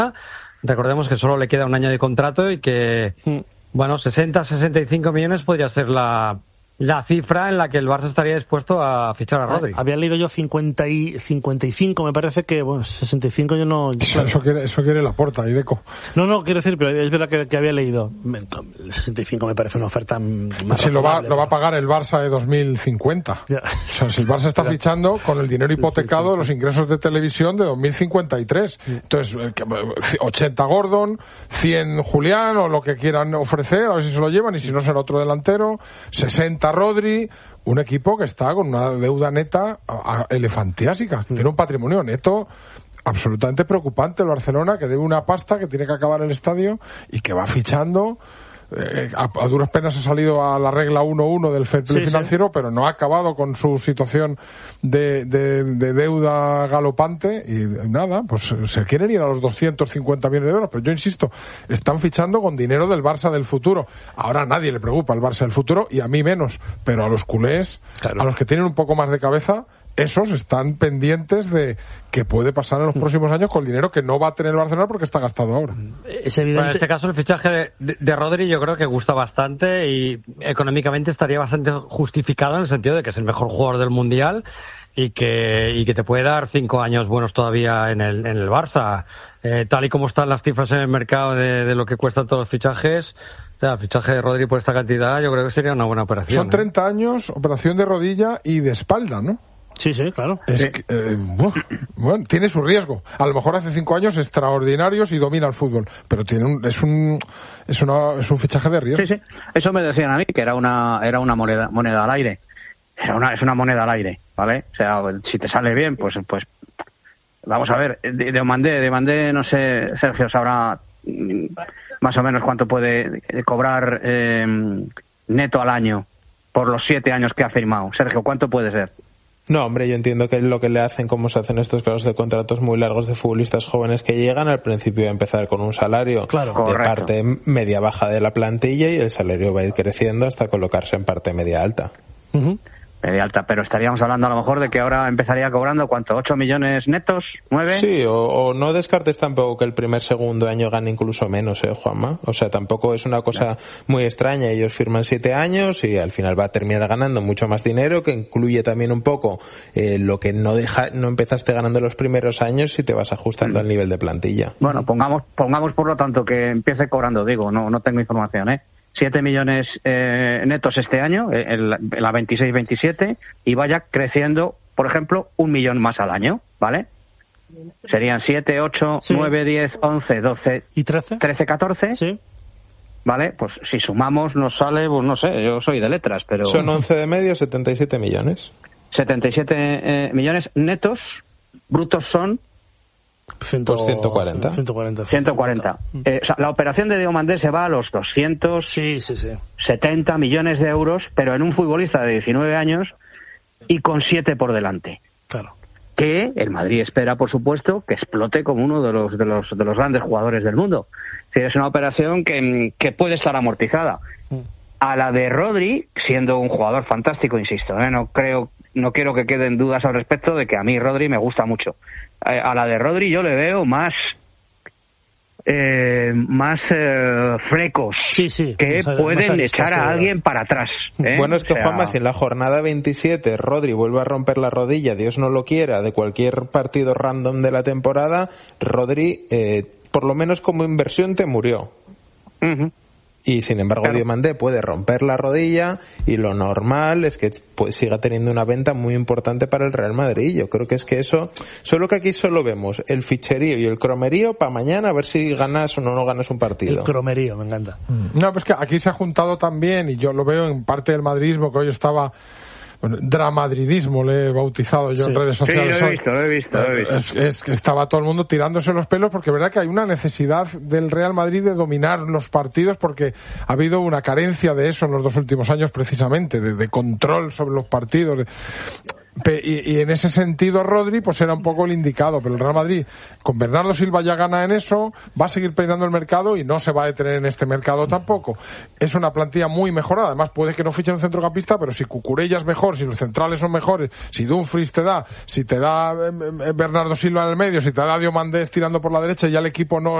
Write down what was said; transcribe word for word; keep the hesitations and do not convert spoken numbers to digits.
Recordemos que solo le queda un año de contrato y que, bueno, sesenta, sesenta y cinco millones podría ser la... la cifra en la que el Barça estaría dispuesto a fichar a Rodri. Había leído yo cincuenta y cincuenta y cinco, me parece que, bueno, sesenta y cinco yo no... Eso, eso quiere, eso quiere Laporta y Deco. No, no, quiero decir, pero es verdad que, que había leído. El sesenta y cinco me parece una oferta más sí, lo va, lo va a pagar el Barça de dos mil cincuenta. Ya. O sea, si el Barça está fichando con el dinero hipotecado, sí, sí, sí, los ingresos de televisión de dos mil cincuenta y tres. Sí. Entonces, ochenta Gordon, cien Julián o lo que quieran ofrecer, a ver si se lo llevan, y si no será otro delantero, sesenta Rodri, un equipo que está con una deuda neta elefantiásica, que tiene un patrimonio neto absolutamente preocupante el Barcelona, que debe una pasta, que tiene que acabar el estadio y que va fichando. Eh, a, a duras penas ha salido a la regla uno uno del fair play sí, financiero, sí. pero no ha acabado con su situación de, de, de deuda galopante y nada, pues se quieren ir a los doscientos cincuenta millones de euros, pero yo insisto, están fichando con dinero del Barça del futuro. Ahora a nadie le preocupa el Barça del futuro y a mí menos, pero a los culés, claro. a los que tienen un poco más de cabeza, esos están pendientes de qué puede pasar en los próximos años con el dinero que no va a tener el Barcelona porque está gastado ahora. Es evidente. Bueno, en este caso el fichaje de, de, de Rodri yo creo que gusta bastante y económicamente estaría bastante justificado en el sentido de que es el mejor jugador del Mundial y que y que te puede dar cinco años buenos todavía en el en el Barça. Eh, tal y como están las cifras en el mercado de, de lo que cuestan todos los fichajes, o sea, el fichaje de Rodri por esta cantidad yo creo que sería una buena operación. Son treinta ¿eh? años, operación de rodilla y de espalda, ¿no? Sí, sí, claro. Es sí. Que, eh, bueno, bueno, tiene su riesgo. A lo mejor hace cinco años extraordinarios y domina el fútbol, pero tiene un, es un es una es un fichaje de riesgo. Sí, sí. Eso me decían a mí que era una era una moneda moneda al aire. Era una es una moneda al aire, ¿vale? O sea, si te sale bien, pues pues vamos a ver. De, de Mandé, de Mandé, no sé, Sergio sabrá más o menos cuánto puede cobrar eh, neto al año por los siete años que ha firmado. Sergio, ¿cuánto puede ser? No, hombre, yo entiendo que es lo que le hacen, como se hacen estos casos de contratos muy largos de futbolistas jóvenes que llegan al principio a empezar con un salario claro, de correcto. parte media-baja de la plantilla y el salario va a ir creciendo hasta colocarse en parte media-alta. Uh-huh. Media alta, pero estaríamos hablando a lo mejor de que ahora empezaría cobrando, ¿cuánto? ¿ocho millones netos? ¿nueve? Sí, o, o no descartes tampoco que el primer, segundo año gane incluso menos, ¿eh, Juanma? O sea, tampoco es una cosa muy extraña. Ellos firman siete años y al final va a terminar ganando mucho más dinero, que incluye también un poco eh, lo que no deja, no empezaste ganando los primeros años si te vas ajustando mm. al nivel de plantilla. Bueno, pongamos, pongamos por lo tanto que empiece cobrando, digo, no, no tengo información, ¿eh? siete millones eh, netos este año, en la veintiséis veintisiete, y vaya creciendo, por ejemplo, un millón más al año, ¿vale? Serían siete, ocho, sí. nueve, diez, once, doce... ¿Y trece? trece, catorce. Sí. ¿Vale? Pues si sumamos nos sale, pues no sé, yo soy de letras, pero... Son once de medio, setenta y siete millones. setenta y siete eh, millones netos, brutos son... Por ciento cuarenta. ciento cuarenta. ciento cuarenta. Eh, o sea, la operación de Diomandé se va a los doscientos setenta millones de euros, pero en un futbolista de diecinueve años y con siete por delante. Claro. Que el Madrid espera, por supuesto, que explote como uno de los de los de los grandes jugadores del mundo. Es decir, es una operación que, que puede estar amortizada. A la de Rodri, siendo un jugador fantástico, insisto, ¿eh? no creo, no quiero que queden dudas al respecto de que a mí Rodri me gusta mucho. A la de Rodri yo le veo más eh, más eh, frecos sí, sí, que más, pueden más echar a alguien para atrás, ¿eh? Bueno, es que, o sea... Juanma, si en la jornada veintisiete Rodri vuelve a romper la rodilla, Dios no lo quiera, de cualquier partido random de la temporada, Rodri eh, por lo menos como inversión te murió. Uh-huh. Y sin embargo claro. Diomandé puede romper la rodilla y lo normal es que pues, siga teniendo una venta muy importante para el Real Madrid. Yo creo que es que eso, solo que aquí solo vemos el ficherío y el cromerío para mañana a ver si ganas o no, no ganas un partido. El cromerío, me encanta. No, pues que aquí se ha juntado también, y yo lo veo en parte del madridismo, que hoy estaba... Bueno, dramadridismo le he bautizado yo sí. en redes sociales. Sí, lo he visto, lo he visto, lo he visto. Es, es que estaba todo el mundo tirándose los pelos porque es verdad que hay una necesidad del Real Madrid de dominar los partidos porque ha habido una carencia de eso en los dos últimos años precisamente, de, de control sobre los partidos. De... Y, y en ese sentido Rodri pues era un poco el indicado, pero el Real Madrid con Bernardo Silva ya gana en eso, va a seguir peinando el mercado y no se va a detener en este mercado tampoco. Es una plantilla muy mejorada, además puede que no fichen un centrocampista, pero si Cucurella es mejor, si los centrales son mejores, si Dumfries te da, si te da eh, Bernardo Silva en el medio, si te da Diomandés tirando por la derecha y ya el equipo no